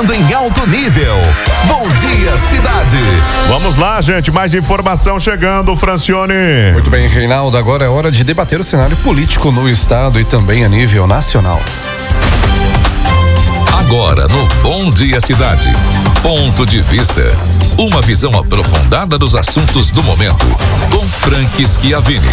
falando em alto nível. Bom dia, cidade. Vamos lá, gente, mais informação chegando, Francione. Muito bem, Reinaldo, agora é hora de debater o cenário político no estado e também a nível nacional. Agora no Bom Dia Cidade, ponto de vista, uma visão aprofundada dos assuntos do momento, com Frank Schiavini.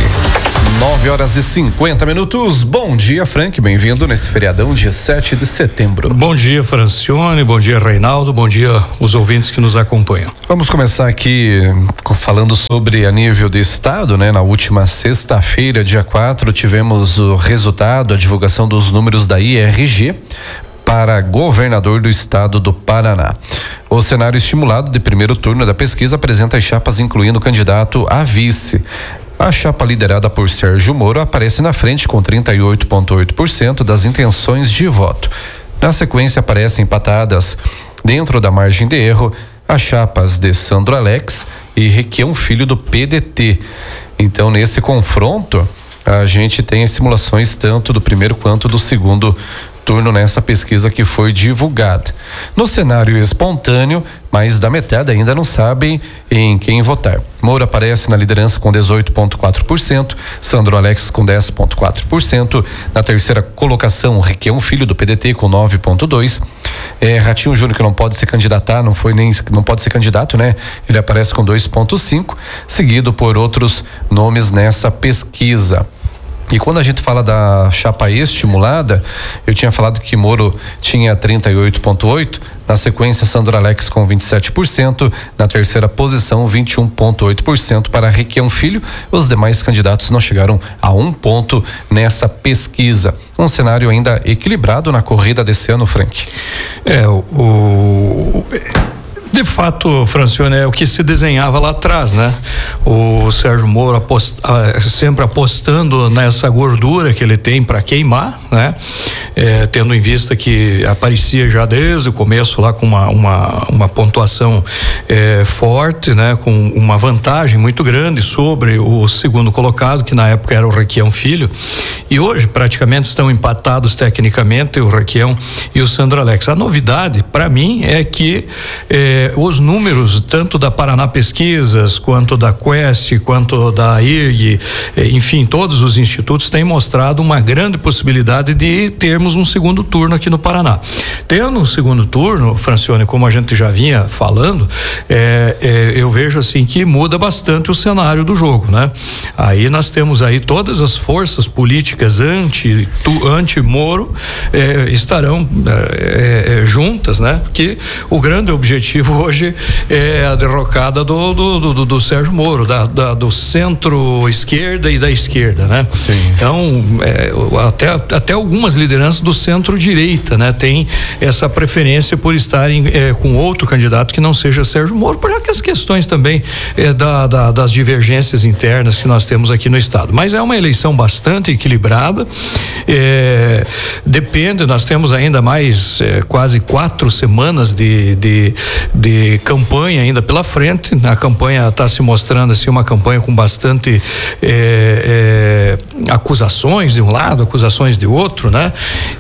9h50. Bom dia, Frank, bem-vindo nesse feriadão, dia 7 de setembro. Bom dia, Francione, bom dia, Reinaldo, bom dia os ouvintes que nos acompanham. Vamos começar aqui falando sobre a nível do estado, né? Na última sexta-feira, dia 4, tivemos o resultado, a divulgação dos números da IRG para governador do estado do Paraná. O cenário estimulado de primeiro turno da pesquisa apresenta as chapas incluindo o candidato a vice. A chapa liderada por Sérgio Moro aparece na frente com 38,8% das intenções de voto. Na sequência aparecem empatadas, dentro da margem de erro, as chapas de Sandro Alex e Requião Filho do PDT. Então, nesse confronto, a gente tem as simulações tanto do primeiro quanto do segundo turno nessa pesquisa que foi divulgada. No cenário espontâneo, mais da metade ainda não sabem em quem votar. Moro aparece na liderança com 18,4%, Sandro Alex com 10,4%, na terceira colocação, Requião Filho do PDT com 9,2%, Ratinho Júnior, que não pode se candidatar, não pode ser candidato, né? Ele aparece com 2,5%, seguido por outros nomes nessa pesquisa. E quando a gente fala da chapa estimulada, eu tinha falado que Moro tinha 38,8%, na sequência Sandro Alex com 27%, na terceira posição 21,8% para Requião Filho. Os demais candidatos não chegaram a 1 ponto nessa pesquisa. Um cenário ainda equilibrado na corrida desse ano, Frank. De fato, Francione, é o que se desenhava lá atrás, né? O Sérgio Moro sempre apostando nessa gordura que ele tem para queimar, né? Tendo em vista que aparecia já desde o começo lá com uma pontuação forte, né? Com uma vantagem muito grande sobre o segundo colocado, que na época era o Requião Filho, e hoje praticamente estão empatados tecnicamente o Requião e o Sandro Alex. A novidade para mim é que os números tanto da Paraná Pesquisas quanto da Quest, quanto da IRG, enfim, todos os institutos têm mostrado uma grande possibilidade de termos um segundo turno aqui no Paraná. Tendo um segundo turno, Francione, como a gente já vinha falando, eu vejo assim que muda bastante o cenário do jogo, né? Aí nós temos aí todas as forças políticas anti-Moro estarão juntas, né? Porque o grande objetivo hoje é a derrocada do Sérgio Moro, do centro-esquerda e da esquerda, né? Sim. Então, até algumas lideranças do centro-direita, né? Tem essa preferência por estarem com outro candidato que não seja Sérgio Moro, por aquelas questões também das divergências internas que nós temos aqui no estado. Mas é uma eleição bastante equilibrada, depende, nós temos ainda mais quase 4 semanas de campanha ainda pela frente. A campanha está se mostrando assim uma campanha com bastante acusações de um lado, acusações de outro, né?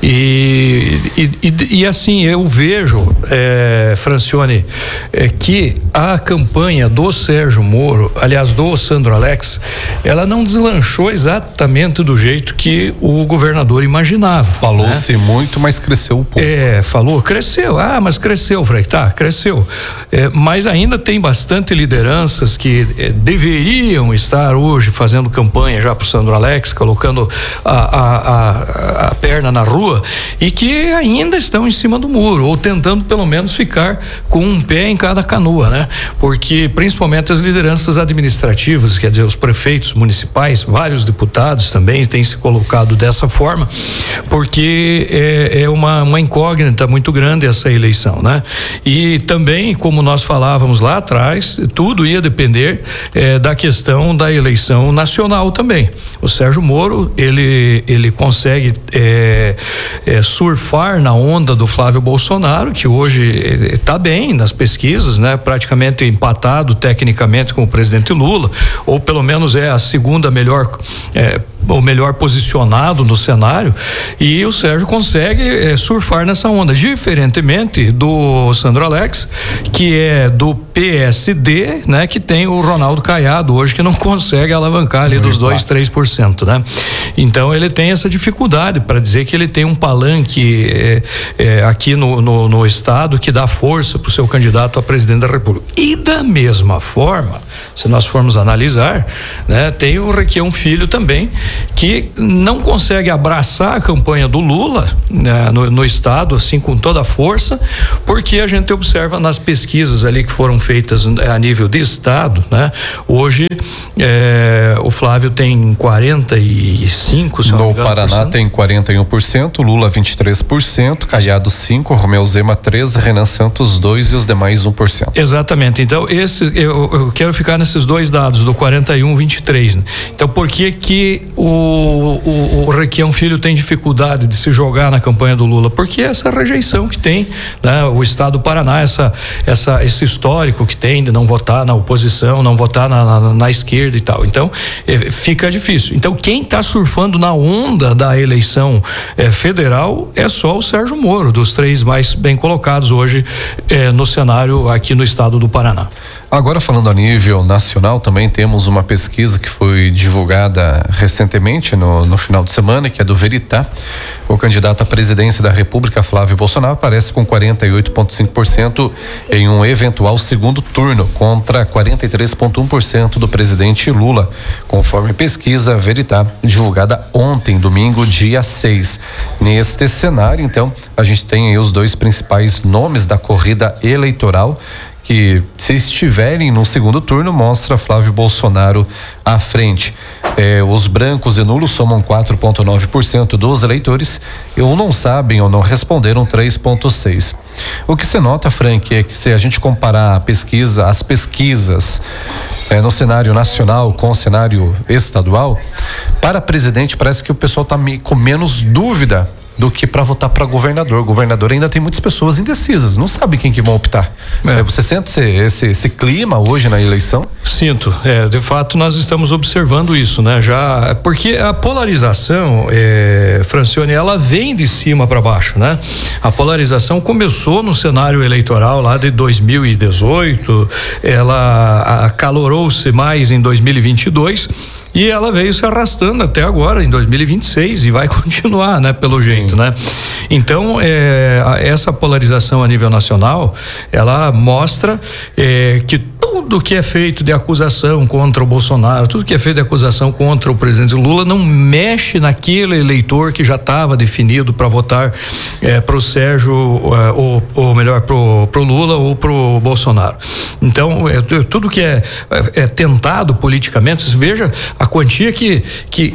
E assim eu vejo, Francione, que a campanha do Sérgio Moro, aliás do Sandro Alex, ela não deslanchou exatamente do jeito que o governador imaginava. Falou-se, né? Muito, mas cresceu um pouco. Cresceu. Mas cresceu, Frank, cresceu. Mas ainda tem bastante lideranças que deveriam estar hoje fazendo campanha já pro Sandro Alex, colocando a perna na rua, e que ainda estão em cima do muro, ou tentando pelo menos ficar com um pé em cada canoa, né? Porque principalmente as lideranças administrativas, quer dizer, os prefeitos municipais, vários deputados também têm se colocado dessa forma, porque é uma incógnita muito grande essa eleição, né? E também, como nós falávamos lá atrás, tudo ia depender da questão da eleição nacional também. O Sérgio Moro, ele consegue surfar na onda do Flávio Bolsonaro, que hoje está bem nas pesquisas, né? Praticamente empatado tecnicamente com o presidente Lula, ou pelo menos é a segunda melhor o melhor posicionado no cenário, e o Sérgio consegue surfar nessa onda, diferentemente do Sandro Alex, que é do PSD, né, que tem o Ronaldo Caiado hoje, que não consegue alavancar ali dos 2-3%, né? Então ele tem essa dificuldade para dizer que ele tem um palanque aqui no estado que dá força para o seu candidato a presidente da República. E da mesma forma, se nós formos analisar, né, tem o Requião Filho também, que não consegue abraçar a campanha do Lula, né, no estado, assim, com toda a força, porque a gente observa nas pesquisas ali que foram feitas a nível de estado, né? Hoje o Flávio tem 45%, se não me engano. No Paraná tem 41%, Lula 23%, Caiado 5%, Romeu Zema 13%, Renan Santos 2% e os demais 1%. Exatamente. Então eu quero ficar nesses dois dados, do 41 e 23. Né? Então por que o Requião Filho tem dificuldade de se jogar na campanha do Lula? Porque essa rejeição que tem, né? O estado do Paraná, esse histórico que tem de não votar na oposição, não votar na esquerda e tal. Então fica difícil. Então quem está surfando na onda da eleição federal é só o Sérgio Moro, dos três mais bem colocados hoje no cenário aqui no estado do Paraná. Agora, falando a nível nacional, também temos uma pesquisa que foi divulgada recentemente no final de semana, que é do Veritá. O candidato à presidência da República, Flávio Bolsonaro, aparece com 48,5% em um eventual segundo turno, contra 43,1% do presidente Lula, conforme pesquisa Veritá, divulgada ontem, domingo, dia 6. Neste cenário, então, a gente tem aí os dois principais nomes da corrida eleitoral, que, se estiverem no segundo turno, mostra Flávio Bolsonaro à frente. Os brancos e nulos somam 4,9% dos eleitores, ou não sabem ou não responderam 3,6%. O que se nota, Frank, é que se a gente comparar as pesquisas no cenário nacional com o cenário estadual, para presidente parece que o pessoal está com menos dúvida do que para votar para governador. Governador ainda tem muitas pessoas indecisas, não sabe quem que vão optar. Você sente esse clima hoje na eleição? Sinto, de fato nós estamos observando isso, né? Já, porque a polarização, Francione, ela vem de cima para baixo, né? A polarização começou no cenário eleitoral lá de 2018, ela acalorou-se mais em 2022, e ela veio se arrastando até agora, em 2026, e vai continuar, né? Pelo jeito, né? Então, essa polarização a nível nacional, ela mostra que tudo que é feito de acusação contra o Bolsonaro, tudo que é feito de acusação contra o presidente Lula não mexe naquele eleitor que já estava definido para votar para o Sérgio, ou melhor, pro Lula ou pro Bolsonaro. Então, tudo que é tentado politicamente, você veja a quantia que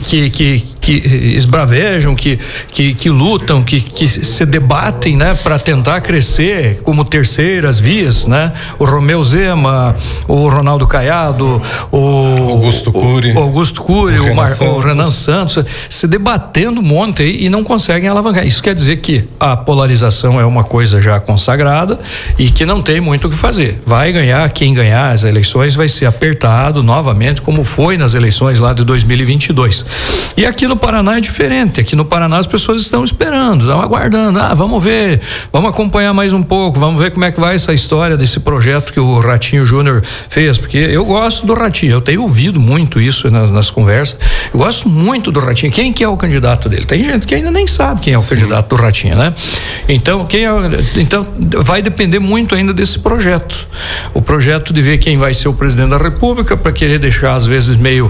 esbravejam, que lutam, que se debatem, né, para tentar crescer como terceiras vias, né? O Romeu Zema, o Ronaldo Caiado, o Augusto Cury, o Renan Santos, se debatendo um monte aí e não conseguem alavancar. Isso quer dizer que a polarização é uma coisa já consagrada e que não tem muito o que fazer. Vai ganhar, quem ganhar as eleições vai ser apertado novamente, como foi nas eleições lá de 2022. E aqui no Paraná é diferente. Aqui no Paraná as pessoas estão esperando, estão aguardando. Vamos ver, vamos acompanhar mais um pouco, vamos ver como é que vai essa história desse projeto que o Ratinho Júnior fez, porque eu gosto do Ratinho, eu tenho ouvido muito isso nas conversas, eu gosto muito do Ratinho. Quem que é o candidato dele? Tem gente que ainda nem sabe quem é o candidato do Ratinho, né? Então, então vai depender muito ainda desse projeto, o projeto de ver quem vai ser o presidente da República, para querer deixar às vezes meio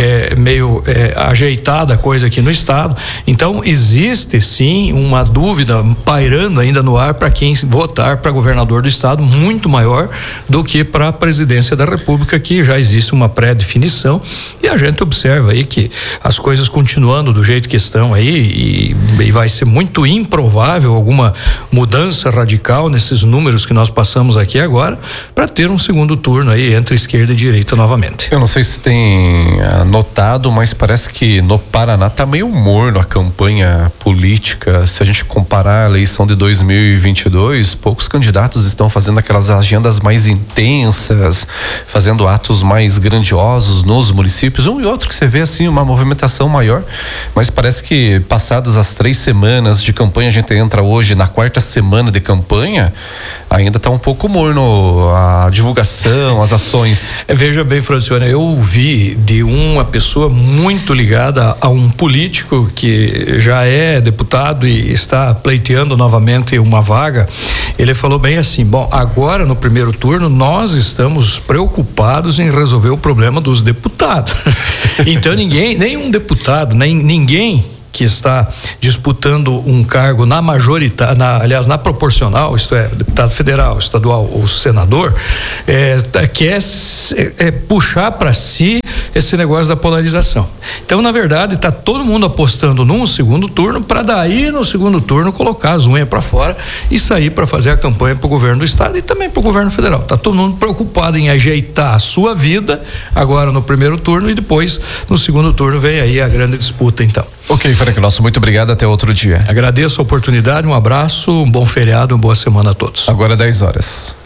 ajeitada a coisa aqui no estado. Então existe sim uma dúvida pairando ainda no ar para quem votar para governador do estado, muito maior do que para a presidência da República, que já existe uma pré-definição, e a gente observa aí que as coisas continuando do jeito que estão aí, e vai ser muito improvável alguma mudança radical nesses números que nós passamos aqui agora, para ter um segundo turno aí entre esquerda e direita novamente. Eu não sei se tem notado, mas parece que no Paraná tá meio morno a campanha política. Se a gente comparar a eleição de 2022, poucos candidatos estão fazendo aquelas agendas mais intensas, fazendo atos mais grandiosos nos municípios. Um e outro que você vê assim uma movimentação maior, mas parece que passadas as 3 semanas de campanha, a gente entra hoje na 4ª semana de campanha, ainda tá um pouco morno a divulgação, as ações. Veja bem, Francione, eu ouvi de uma pessoa muito ligada a um político que já é deputado e está pleiteando novamente uma vaga. Ele falou bem assim: bom, agora no primeiro turno nós estamos preocupados em resolver o problema dos deputados. Então nenhum deputado, nem ninguém que está disputando um cargo na majoritária, aliás, na proporcional, isto é, deputado federal, estadual ou senador, quer puxar para si esse negócio da polarização. Então, na verdade, está todo mundo apostando num segundo turno para daí no segundo turno colocar as unhas para fora e sair para fazer a campanha para o governo do estado e também para o governo federal. Está todo mundo preocupado em ajeitar a sua vida agora no primeiro turno e depois no segundo turno vem aí a grande disputa, então. Ok, Frank Nosso, muito obrigado, até outro dia. Agradeço a oportunidade, um abraço, um bom feriado, uma boa semana a todos. Agora 10 horas.